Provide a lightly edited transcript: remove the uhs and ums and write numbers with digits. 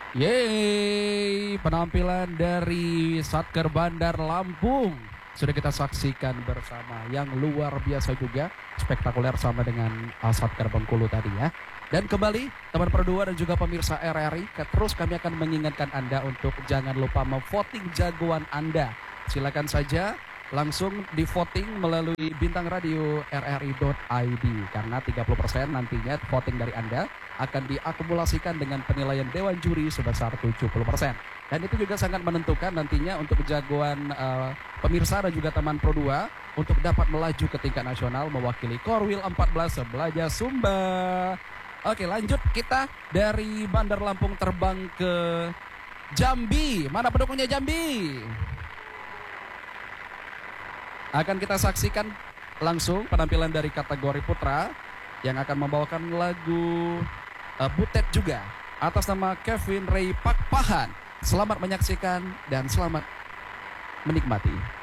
Yeay, penampilan dari Satker Bandar Lampung sudah kita saksikan bersama, yang luar biasa juga, spektakuler sama dengan Satker Bengkulu tadi ya. Dan kembali teman Pro2 dan juga pemirsa RRI, terus kami akan mengingatkan Anda untuk jangan lupa memvoting jagoan Anda. Silakan saja langsung di voting melalui bintang radio rri.id, karena 30% nantinya voting dari Anda akan diakumulasikan dengan penilaian Dewan Juri sebesar 70%. Dan itu juga sangat menentukan nantinya untuk jagoan pemirsa dan juga teman Pro2 untuk dapat melaju ke tingkat nasional mewakili Korwil 14 Sebelaja Sumba. Oke, lanjut kita dari Bandar Lampung terbang ke Jambi. Mana pendukungnya Jambi? Akan kita saksikan langsung penampilan dari kategori putra yang akan membawakan lagu Butet juga atas nama Kevin Ray Pakpahan. Selamat menyaksikan dan selamat menikmati.